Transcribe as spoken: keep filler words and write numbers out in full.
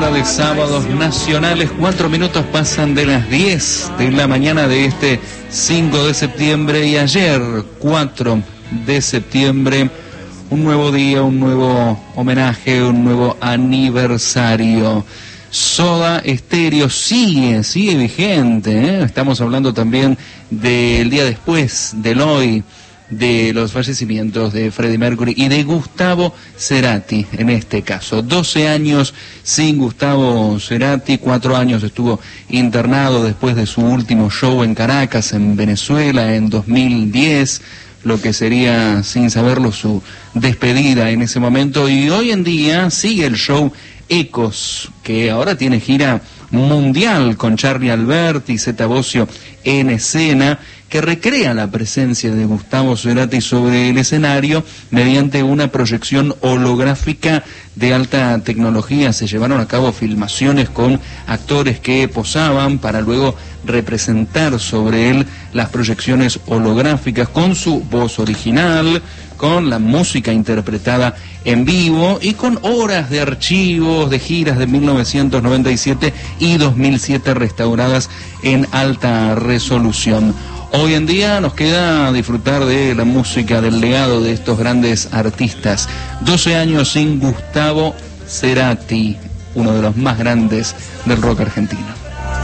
hora de sábados nacionales. Cuatro minutos pasan de las diez de la mañana de este cinco de septiembre. Y ayer, cuatro de septiembre, un nuevo día, un nuevo homenaje, un nuevo aniversario. Soda Stereo sigue, sigue vigente, ¿eh? Estamos hablando también del día después, del hoy, de los fallecimientos de Freddie Mercury y de Gustavo Cerati, en este caso. doce años sin Gustavo Cerati, cuatro años estuvo internado después de su último show en Caracas, en Venezuela, en dos mil diez, lo que sería, sin saberlo, su despedida en ese momento. Y hoy en día sigue el show Ecos, que ahora tiene gira mundial con Charly Alberti y Zeta Bosio en escena, que recrea la presencia de Gustavo Cerati sobre el escenario mediante una proyección holográfica de alta tecnología. Se llevaron a cabo filmaciones con actores que posaban para luego representar sobre él las proyecciones holográficas con su voz original, con la música interpretada en vivo y con horas de archivos de giras de mil novecientos noventa y siete y dos mil siete restauradas en alta resolución. Hoy en día nos queda disfrutar de la música, del legado de estos grandes artistas. doce años sin Gustavo Cerati, uno de los más grandes del rock argentino.